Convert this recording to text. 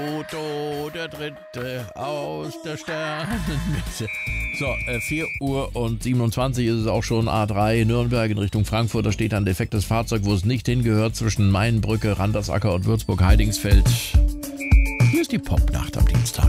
Otto, der Dritte aus der Sternenmitte. So, 4:27 ist es auch schon, A3 Nürnberg in Richtung Frankfurt. Da steht ein defektes Fahrzeug, wo es nicht hingehört, zwischen Mainbrücke, Randersacker und Würzburg-Heidingsfeld. Hier ist die Popnacht am Dienstag.